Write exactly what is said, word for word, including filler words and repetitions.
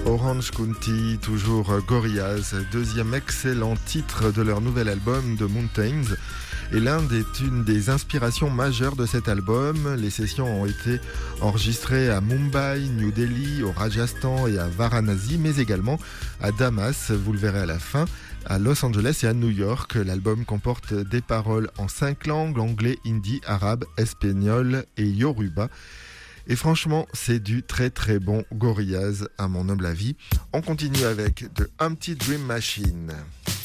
Orange County, toujours Gorillaz, deuxième excellent titre de leur nouvel album The Mountains. Et l'Inde est une des inspirations majeures de cet album. Les sessions ont été enregistrées à Mumbai, New Delhi, au Rajasthan et à Varanasi, mais également à Damas, vous le verrez à la fin, à Los Angeles et à New York. L'album comporte des paroles en cinq langues, anglais, hindi, arabe, espagnol et yoruba. Et franchement, c'est du très très bon Gorillaz à mon humble avis. On continue avec The Empty Dream Machine.